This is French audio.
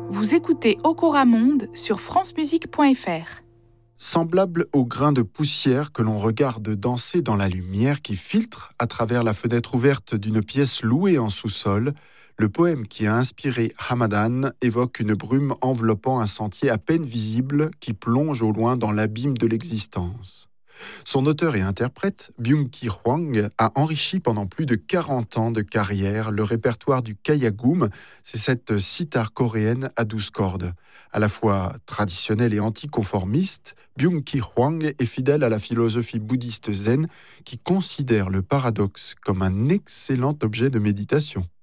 Vous écoutez Okora Monde sur francemusique.fr. Semblable au grain de poussière que l'on regarde danser dans la lumière qui filtre à travers la fenêtre ouverte d'une pièce louée en sous-sol, le poème qui a inspiré Hamadan évoque une brume enveloppant un sentier à peine visible qui plonge au loin dans l'abîme de l'existence. Son auteur et interprète, Byung-Ki Hwang, a enrichi pendant plus de 40 ans de carrière le répertoire du kayagum, c'est cette sitar coréenne à 12 cordes. À la fois traditionnelle et anticonformiste, Byung-Ki Hwang est fidèle à la philosophie bouddhiste zen qui considère le paradoxe comme un excellent objet de méditation.